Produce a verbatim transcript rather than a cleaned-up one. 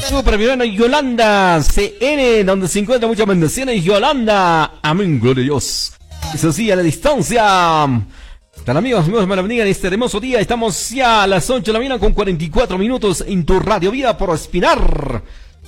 Super bien, Yolanda C N, donde se encuentra muchas bendiciones. Yolanda, amén, gloria a Dios. Eso sí, a la distancia. Tal amigos, amigos, me la bendiga en este hermoso día. Estamos ya a las ocho de la mañana con cuarenta y cuatro minutos en tu Radio Vida por Espinar